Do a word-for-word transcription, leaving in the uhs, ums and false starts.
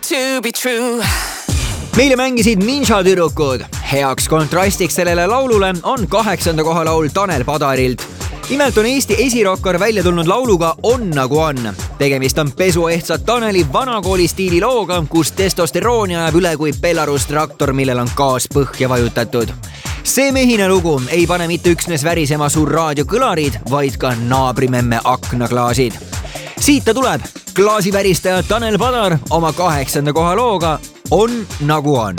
to be true. Meile mängisid Ninja tüdrukud. Heaks kontrastiks sellele laulule on kaheksanda koha laul Tanel Padarilt. Nimelt on Eesti esirokkar välja tulnud lauluga On nagu on. Tegemist on pesuehtsat Taneli vanakooli stiili looga, kus testosterooni ajab üle kui Belarus traktor, millel on gaas põhja vajutatud. See mehine lugu ei pane mitte üksnes värisema suur raadiokõlarid, vaid ka naabrimemme aknaklaasid. Siit ta tuleb. Klaasiväristaja Tanel Padar oma kaheksanda koha looga On nagu on.